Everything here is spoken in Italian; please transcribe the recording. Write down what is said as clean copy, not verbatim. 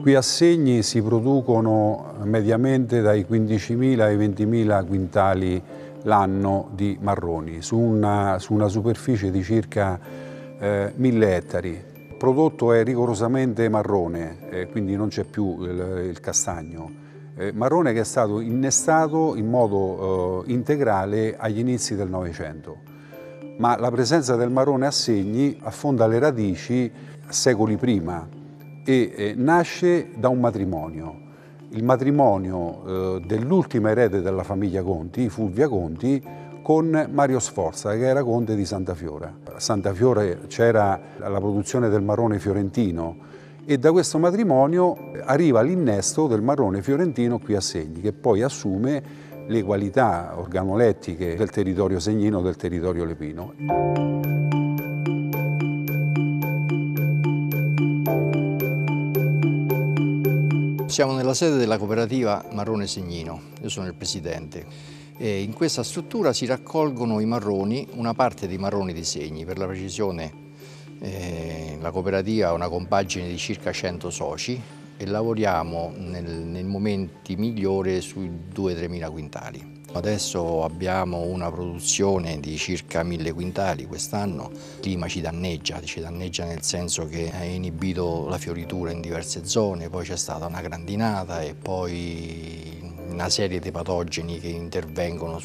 Qui a Segni si producono mediamente dai 15.000 ai 20.000 quintali l'anno di marroni su una superficie di circa 1.000 ettari. Il prodotto è rigorosamente marrone, quindi non c'è più il castagno. Marrone che è stato innestato in modo integrale agli inizi del Novecento. Ma la presenza del marrone a Segni affonda le radici secoli prima e nasce da un matrimonio. Il matrimonio dell'ultima erede della famiglia Conti, Fulvia Conti, con Mario Sforza, che era conte di Santa Fiora. A Santa Fiora c'era la produzione del marrone fiorentino e da questo matrimonio arriva l'innesto del marrone fiorentino qui a Segni, che poi assume le qualità organolettiche del territorio segnino, del territorio lepino. Siamo nella sede della cooperativa Marrone Segnino, io sono il presidente. E in questa struttura si raccolgono i marroni, una parte dei marroni di Segni, per la precisione la cooperativa ha una compagine di circa 100 soci e lavoriamo nei momenti migliori sui 2-3 mila quintali. Adesso abbiamo una produzione di circa 1.000 quintali quest'anno. Il clima ci danneggia nel senso che ha inibito la fioritura in diverse zone, poi c'è stata una grandinata e poi una serie di patogeni che intervengono